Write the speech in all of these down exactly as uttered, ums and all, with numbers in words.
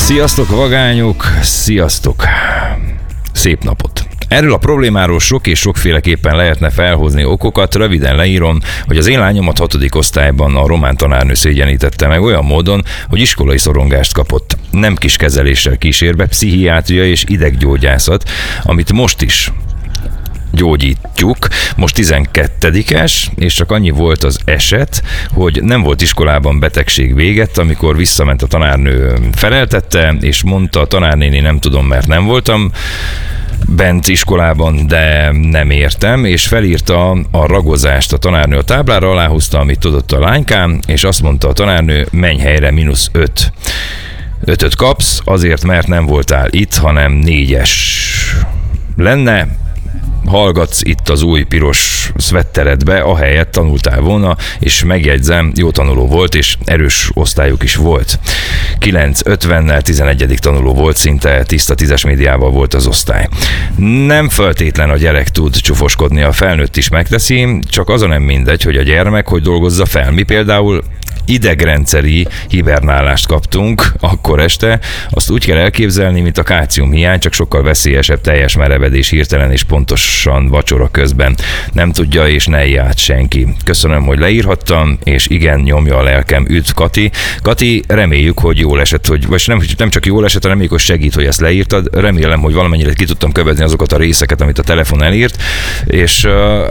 Sziasztok, vagányok! Sziasztok! Szép napot! Erről a problémáról sok és sokféleképpen lehetne felhozni okokat, röviden leírom, hogy az én lányomat hatodik osztályban a román tanárnő szégyenítette meg olyan módon, hogy iskolai szorongást kapott. Nem kis kezeléssel kísérve, pszichiátria és ideggyógyászat, amit most is gyógyítjuk. Most tizenkettedikes, és csak annyi volt az eset, hogy nem volt iskolában betegség véget, amikor visszament a tanárnő, feleltette, és mondta a tanárnéni, nem tudom, mert nem voltam bent iskolában, de nem értem, és felírta a ragozást a tanárnő a táblára, aláhúzta, amit tudott a lánykám, és azt mondta a tanárnő, menj helyre, mínusz öt. Ötöt kapsz, azért, mert nem voltál itt, hanem négyes lenne, hallgatsz itt az új piros szvetteredbe, ahelyett tanultál volna, és megjegyzem, jó tanuló volt, és erős osztályuk is volt. kilenc ötvennel tizenegyedik tanuló volt, szinte tiszta tízes médiával volt az osztály. Nem feltétlen a gyerek tud csufoskodni, a felnőtt is megteszi, csak az a nem mindegy, hogy a gyermek hogy dolgozza fel. Mi például idegrendszeri hibernálást kaptunk akkor este, azt úgy kell elképzelni, mint a kálcium hiány, csak sokkal veszélyesebb, teljes merevedés, hirtelen és pontosan vacsora közben. Nem tudja és ne ijjád senki. Köszönöm, hogy leírhattam, és igen, nyomja a lelkem. Üdv, Kati. Kati, reméljük, hogy jól esett, hogy, vagy nem, nem csak jól esett, reméljük, hogy segít, hogy ezt leírtad. Remélem, hogy valamennyire ki tudtam követni azokat a részeket, amit a telefon elírt, és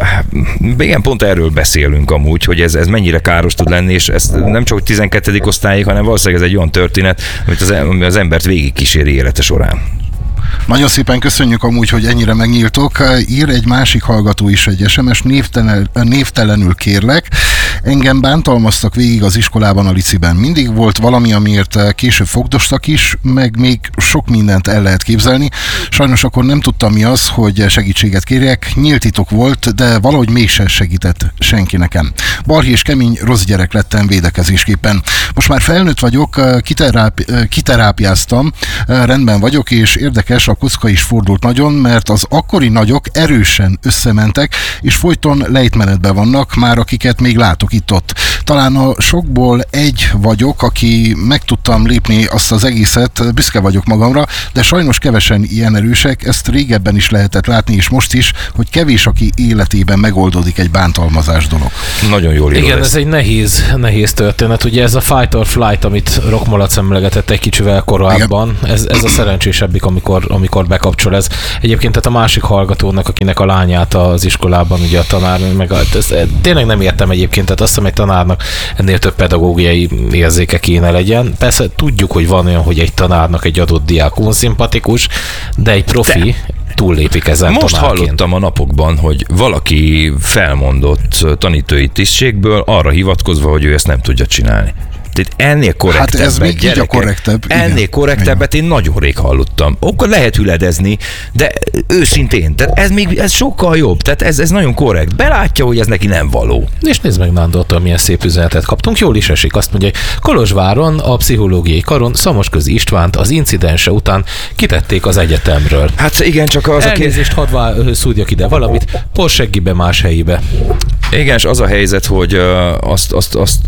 uh, igen, pont erről beszélünk amúgy, hogy ez, ez mennyire káros tud lenni, és ezt nem csak tizenkettedik osztályig, hanem valószínűleg ez egy olyan történet, amit az, ami az embert végigkíséri élete során. Nagyon szépen köszönjük amúgy, hogy ennyire megnyíltok. Ír egy másik hallgató is egy es em es, névtelen, névtelenül kérlek. Engem bántalmaztak végig az iskolában, a liciben. Mindig volt valami, amiért később fogdostak is, meg még sok mindent el lehet képzelni. Sajnos akkor nem tudtam, mi az, hogy segítséget kérjek. Nyílt titok volt, de valahogy mégsem segített senki nekem. Balhi és kemény, rossz gyerek lettem védekezésképpen. Most már felnőtt vagyok, kiterápi, kiterápiáztam, rendben vagyok, és érdekes, a kocka is fordult nagyon, mert az akkori nagyok erősen összementek, és folyton lejtmenetben vannak, már akiket még látok itt-ott. Talán a sokból egy vagyok, aki meg tudtam lépni azt az egészet, büszke vagyok magamra, de sajnos kevesen ilyen erősek, ezt régebben is lehetett látni, és most is, hogy kevés, aki életében megoldódik egy bántalmazás dolog. Nagyon jól írod. Igen, ezt. Ez egy nehéz, nehéz történet. Ugye ez a fight or flight, amit Rockmolac emlegetett egy kicsivel korábban, ez, ez a szerencsésebbik, amikor, amikor bekapcsol ez. Egyébként tehát a másik hallgatónak, akinek a lányát az iskolában ugye a tanár, meg a, ez, tényleg nem értem egyébként, tehát azt hiszem, egy tanárnak ennél több pedagógiai érzéke kéne legyen. Persze tudjuk, hogy van olyan, hogy egy tanárnak egy adott diák unszimpatikus, de egy profi de. túllépik ezen Most tanárként. hallottam a napokban, hogy valaki felmondott tanítói tisztségből arra hivatkozva, hogy ő ezt nem tudja csinálni. Tehát ennél korrektebbet, hát ez még gyerekek, így a korrektebb. ennél igen. korrektebbet én nagyon rég hallottam. Akkor lehet hüledezni, de őszintén, tehát ez még ez sokkal jobb, tehát ez, ez nagyon korrekt. Belátja, hogy ez neki nem való. És nézd meg, Nándortól milyen szép üzenetet kaptunk, jól is esik. Azt mondja, hogy Kolozsváron a pszichológiai karon Szamosközi Istvánt az incidense után kitették az egyetemről. Hát igen, csak az Elnézést, hadd vá- szúrjak ide valamit, Porseggibe, más helyibe. Igen, és az a helyzet, hogy uh, azt, azt, azt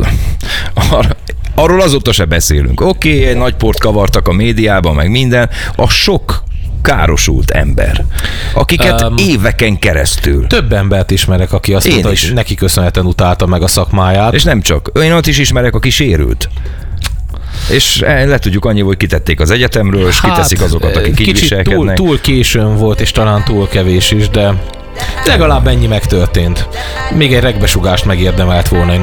arra, arról azóta se beszélünk. Oké, okay, egy nagy port kavartak a médiában, meg minden, a sok károsult ember, akiket um, éveken keresztül. Több embert ismerek, aki azt Én mondta, is. hogy neki köszönhetően utálta meg a szakmáját. És nem csak. Olyat is ismerek, aki sérült. És le tudjuk annyi, hogy kitették az egyetemről, és hát, kiteszik azokat, akik így viselkednek. Túl, túl későn volt, és talán túl kevés is, de legalább ennyi megtörtént. Még egy regbesugást megérdemelt volna.